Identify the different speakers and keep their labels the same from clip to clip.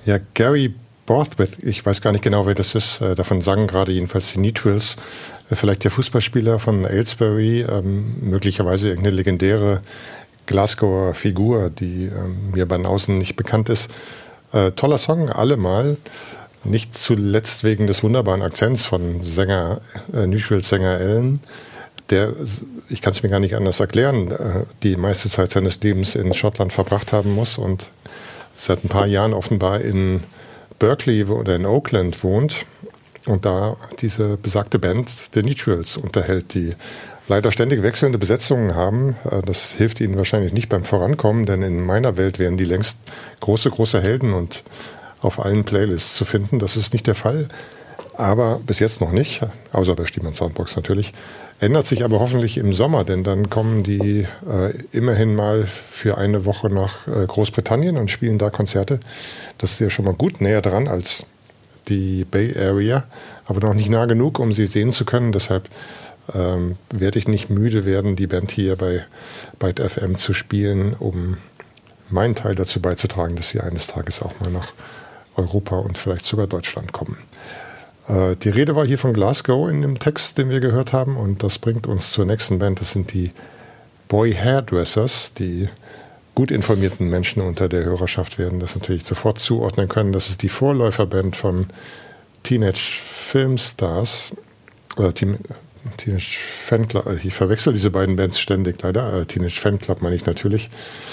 Speaker 1: Ja, Gary Borthwick, ich weiß gar nicht genau, wer das ist. Davon sagen gerade jedenfalls die Neatwills. Vielleicht der Fußballspieler von Aylesbury, möglicherweise irgendeine legendäre Glasgower Figur, die mir bei außen nicht bekannt ist. Toller Song, allemal. Nicht zuletzt wegen des wunderbaren Akzents von Neatwills-Sänger Alan, der, ich kann es mir gar nicht anders erklären, die meiste Zeit seines Lebens in Schottland verbracht haben muss und seit ein paar Jahren offenbar in Berkeley oder in Oakland wohnt und da diese besagte Band The Neatwills unterhält, die leider ständig wechselnde Besetzungen haben. Das hilft ihnen wahrscheinlich nicht beim Vorankommen, denn in meiner Welt wären die längst große Helden und auf allen Playlists zu finden. Das ist nicht der Fall, aber bis jetzt noch nicht, außer bei Stiemann Soundbox natürlich. Ändert sich aber hoffentlich im Sommer, denn dann kommen die immerhin mal für eine Woche nach Großbritannien und spielen da Konzerte. Das ist ja schon mal gut näher dran als die Bay Area, aber noch nicht nah genug, um sie sehen zu können. Deshalb werde ich nicht müde werden, die Band hier bei Byte FM zu spielen, um meinen Teil dazu beizutragen, dass sie eines Tages auch mal nach Europa und vielleicht sogar Deutschland kommen. Die Rede war hier von Glasgow in dem Text, den wir gehört haben, und das bringt uns zur nächsten Band. Das sind die Boy Hairdressers. Die gut informierten Menschen unter der Hörerschaft werden das natürlich sofort zuordnen können. Das ist die Vorläuferband von Teenage Filmstars, oder Teenage Fanclub. Ich verwechsel diese beiden Bands ständig leider. Teenage Fanclub meine ich natürlich.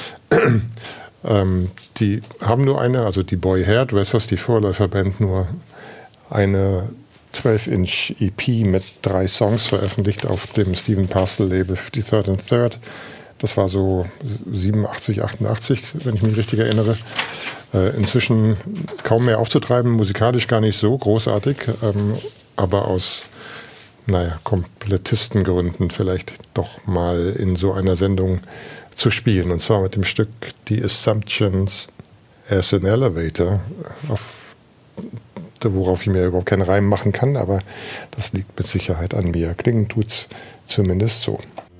Speaker 1: Die haben nur also die Boy Hairdressers, die Vorläuferband, nur eine 12-Inch EP mit 3 Songs veröffentlicht auf dem Stephen Parcell-Label 53rd and Third. Das war so 87, 88, wenn ich mich richtig erinnere. Inzwischen kaum mehr aufzutreiben, musikalisch gar nicht so großartig, aber aus, Komplettistengründen vielleicht doch mal in so einer Sendung zu spielen. Und zwar mit dem Stück The Assumptions as an Elevator, worauf ich mir überhaupt keinen Reim machen kann, aber das liegt mit Sicherheit an mir. Klingen tut's zumindest so.